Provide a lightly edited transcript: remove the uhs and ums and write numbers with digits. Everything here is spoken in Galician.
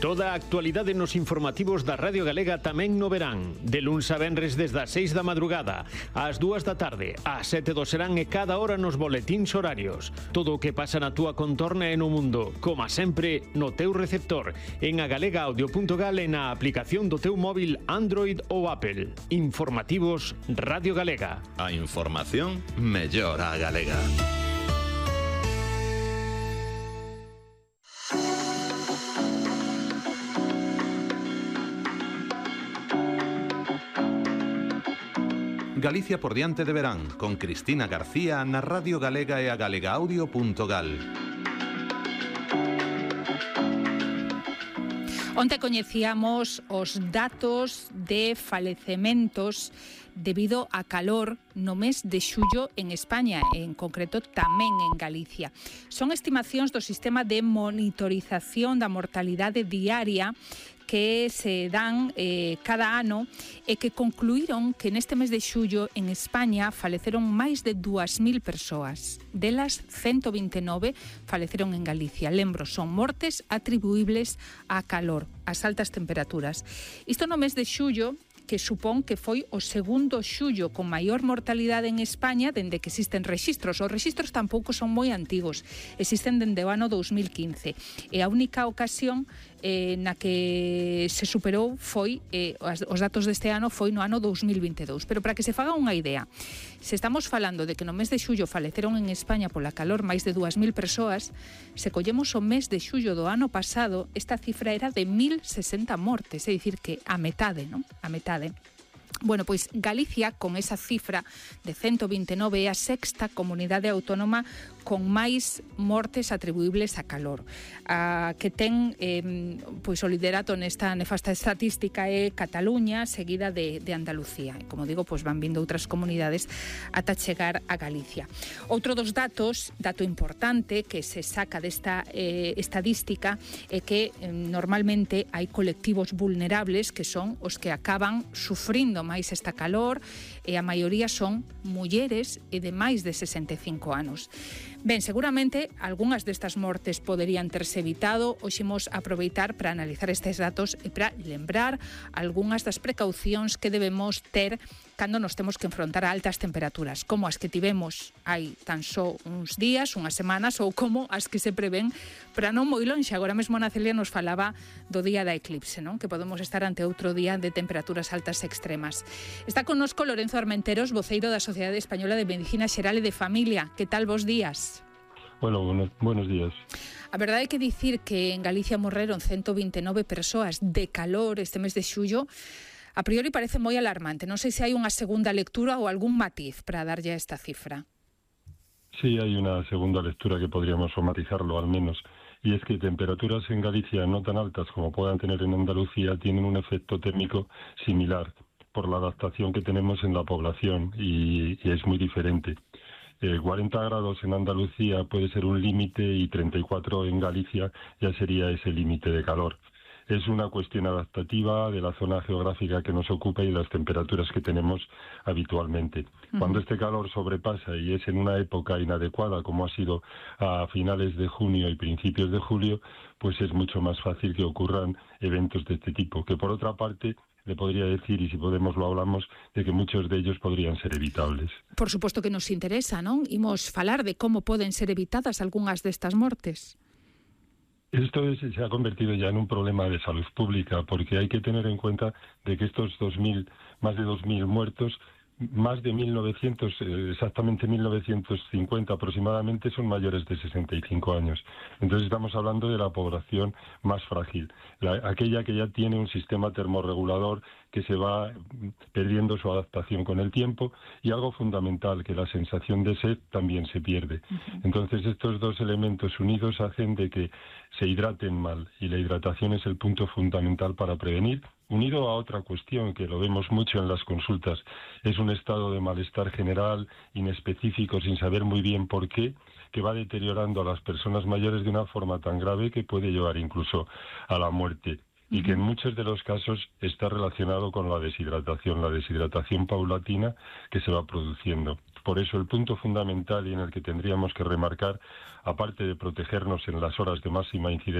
Toda a actualidade nos informativos da Radio Galega tamén no verán. De luns a venres desde as 6 da madrugada, ás 2 da tarde, ás 7 do serán e cada hora nos boletíns horarios. Todo o que pasa na túa contorna e no mundo, como sempre, no teu receptor, en agalegaudio.gal e na aplicación do teu móvil Android ou Apple. Informativos Radio Galega. A información mellor a galega. Galicia por diante de verán, con Cristina García na Radio Galega e a galegaudio.gal. Onte coñecíamos os datos de falecementos debido a calor no mes de xullo en España, en concreto tamén en Galicia. Son estimacións do sistema de monitorización da mortalidade diaria que se dan cada ano e que concluíron que neste mes de xullo en España faleceron máis de 2.000 persoas. Delas, 129 faleceron en Galicia. Lembro, son mortes atribuíbles a calor, ás altas temperaturas. Isto no mes de xullo, que supón que foi o segundo xullo con maior mortalidade en España dende que existen rexistros. Os rexistros tampouco son moi antigos, existen dende o ano 2015. E a única ocasión na que se superou foi, os datos deste ano foi no ano 2022. Pero para que se faga unha idea, se estamos falando de que no mes de xullo faleceron en España pola calor máis de 2.000 persoas, se collemos o mes de xullo do ano pasado, esta cifra era de 1.060 mortes, é dicir que a metade, non? A metade. Bueno, pois Galicia, con esa cifra de 129, é a sexta comunidade autónoma con máis mortes atribuíbles a calor. A que ten pois o liderato nesta nefasta estatística é Cataluña, seguida de Andalucía. E, como digo, pois van vindo outras comunidades ata chegar a Galicia. Outro dos datos, dato importante que se saca desta estadística, é que normalmente hai colectivos vulnerables que son os que acaban sufrindo máis esta calor, e a maioría son mulleres e de máis de 65 anos. Ben, seguramente algunhas destas mortes poderían terse evitado. Hoxe imos aproveitar para analizar estes datos e para lembrar algunhas das precaucións que debemos ter cando nos temos que enfrontar a altas temperaturas, como as que tivemos hai tan só uns días, unhas semanas, ou como as que se prevén para non moi lonxe. Agora mesmo Ana Celia nos falaba do día da eclipse, non? Que podemos estar ante outro día de temperaturas altas extremas. Está connosco Lorenzo Armenteros, voceiro da Sociedade Española de Medicina Xeral e de Familia. Que tal, vos días? Bueno, buenos días. A verdade é que dicir que en Galicia morreron 129 persoas de calor este mes de xullo, a priori parece moi alarmante. Non sei se hai unha segunda lectura ou algún matiz para darlle a esta cifra. Sí, hay una segunda lectura que podríamos matizarlo al menos, y es que temperaturas en Galicia no tan altas como puedan tener en Andalucía tienen un efecto térmico similar por la adaptación que tenemos en la población y es muy diferente. 40 grados en Andalucía puede ser un límite y 34 en Galicia ya sería ese límite de calor. Es una cuestión adaptativa de la zona geográfica que nos ocupa y las temperaturas que tenemos habitualmente. Cuando este calor sobrepasa y es en una época inadecuada, como ha sido a finales de junio y principios de julio, pues es mucho más fácil que ocurran eventos de este tipo, que por otra parte le podría decir, y si podemos lo hablamos, de que muchos de ellos podrían ser evitables. Por suposto que nos interesa, non? Imos falar de como poden ser evitadas algunhas destas mortes. Esto se ha convertido ya en un problema de salud pública, porque hay que tener en cuenta de que estos más de 2.000 muertos, más de 1.900, exactamente 1.950 aproximadamente, son mayores de 65 años. Entonces estamos hablando de la población más frágil, aquella que ya tiene un sistema termorregulador que se va perdiendo su adaptación con el tiempo, y algo fundamental, que la sensación de sed también se pierde. Entonces estos dos elementos unidos hacen de que se hidraten mal, y la hidratación es el punto fundamental para prevenir, unido a otra cuestión que lo vemos mucho en las consultas, es un estado de malestar general, inespecífico, sin saber muy bien por qué, que va deteriorando a las personas mayores de una forma tan grave que puede llevar incluso a la muerte. Y que en muchos de los casos está relacionado con la deshidratación paulatina que se va produciendo. Por eso el punto fundamental y en el que tendríamos que remarcar, aparte de protegernos en las horas de máxima incidencia,